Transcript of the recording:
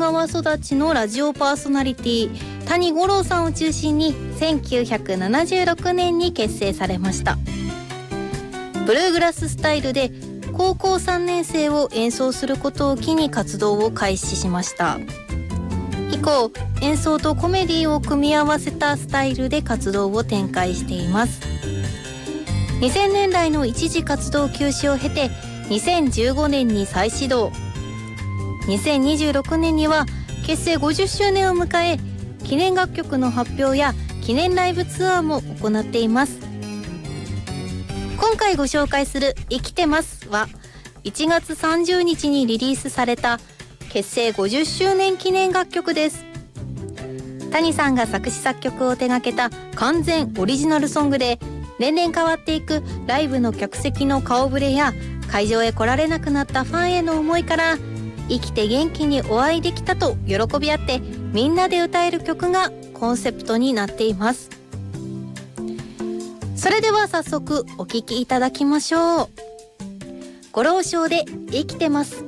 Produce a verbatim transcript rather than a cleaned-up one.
川育ちのラジオパーソナリティ谷五郎さんを中心にせんきゅうひゃくななじゅうろくねんに結成されました。ブルーグラススタイルで高校さんねん生を演奏することを機に活動を開始しました。以降演奏とコメディを組み合わせたスタイルで活動を展開しています。にせんねんだいの一時活動休止を経てにせんじゅうごねんに再始動。にせんにじゅうろくねんには結成ごじゅっしゅうねんを迎え、記念楽曲の発表や記念ライブツアーも行っています。今回ご紹介する生きてますはいちがつさんじゅうにちにリリースされた結成ごじゅっしゅうねん記念楽曲です。谷さんが作詞作曲を手掛けた完全オリジナルソングで、年々変わっていくライブの客席の顔ぶれや会場へ来られなくなったファンへの思いから、生きて元気にお会いできたと喜び合ってみんなで歌える曲がコンセプトになっています。それでは早速お聴きいただきましょう。ご老少で生きてます。